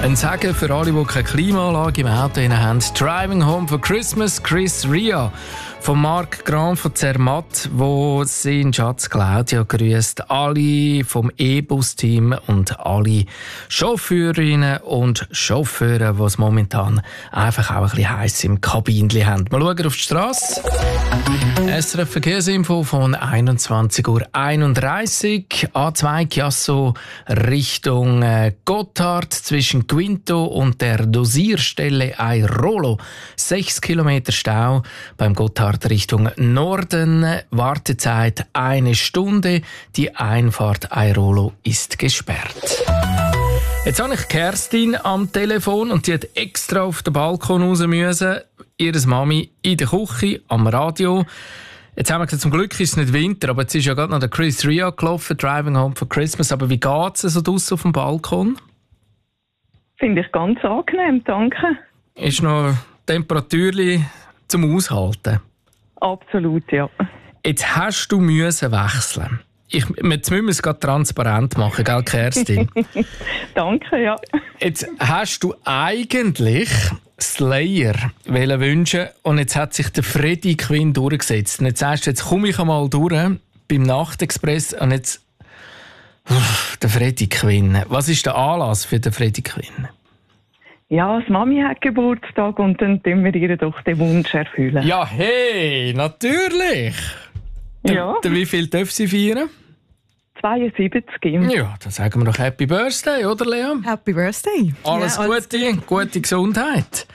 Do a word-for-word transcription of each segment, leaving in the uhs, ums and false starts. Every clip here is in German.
Ein Segen für alle, die keine Klimaanlage im Auto haben. «Driving Home for Christmas», Chris Ria. Von Marc Grant von Zermatt, wo seinen Schatz Claudia grüßt. Alle vom E-Bus-Team und alle Chauffeurinnen und Chauffeure, die es momentan einfach auch ein bisschen heiß im Kabinchen haben. Wir schauen auf die Strasse. S R F Verkehrsinfo von einundzwanzig Uhr einunddreißig. A zwei Chiasso Richtung Gotthard zwischen Quinto und der Dosierstelle Airolo. Sechs Kilometer Stau beim Gotthard Richtung Norden. Wartezeit eine Stunde. Die Einfahrt Airolo ist gesperrt. Jetzt habe ich Kerstin am Telefon und die hat extra auf den Balkon raus müssen. Ihre Mami in der Küche, am Radio. Jetzt haben wir gesagt, zum Glück ist es nicht Winter, aber jetzt ist ja gerade noch der Chris Ria gelaufen, «Driving Home for Christmas». Aber wie geht es so draussen auf dem Balkon? Finde ich ganz angenehm, danke. Ist noch Temperaturli zum Aushalten? Absolut, ja. Jetzt hast du müssen wechseln. Ich, jetzt müssen wir es gerade transparent machen, gell, Kerstin? Danke, ja. Jetzt hast du eigentlich Slayer wünschen und jetzt hat sich der Freddie Quinn durchgesetzt. Und jetzt sagst du, jetzt komme ich einmal durch beim Nachtexpress und jetzt uff, der Freddie Quinn. Was ist der Anlass für den Freddie Quinn? Ja, das Mami hat Geburtstag und dann tun wir ihr doch den Wunsch erfüllen. Ja, hey, natürlich! Ja. Der, wie viel darf sie feiern? zweiundsiebzig. Ja, dann sagen wir doch Happy Birthday, oder Lea? Happy Birthday. Alles, ja, alles Gute, gut. Gute Gesundheit.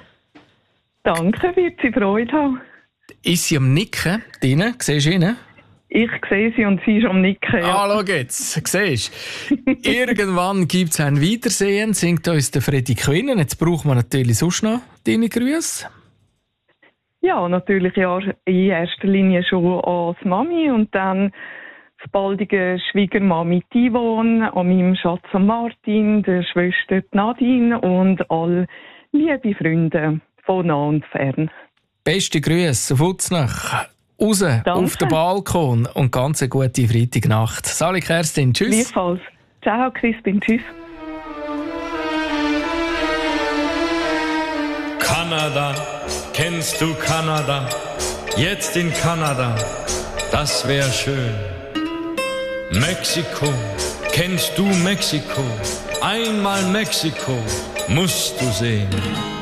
Danke, wird sie Freude haben. Ist sie am Nicken drinnen? Siehst du ihn? Ich sehe sie und sie ist am Nicken. Ja. Ah, schau jetzt, siehst du. Irgendwann gibt es ein Wiedersehen, singt uns der Freddie Quinn. Jetzt brauchen wir natürlich sonst noch deine Grüße. Ja, natürlich ja, in erster Linie schon an die Mami und dann das baldige Schwiegermami Yvonne, an meinem Schatz Martin, der Schwester Nadine und alle liebe Freunde von nah und fern. Beste Grüße auf Uznach, raus Danke. Auf den Balkon und ganz eine gute Freitagnacht. Sali Kerstin, tschüss. Gleichfalls. Ciao, Crispin, tschüss. Kanada, kennst du Kanada? Jetzt in Kanada, das wär schön. Mexiko, kennst du Mexiko? Einmal Mexiko musst du sehen.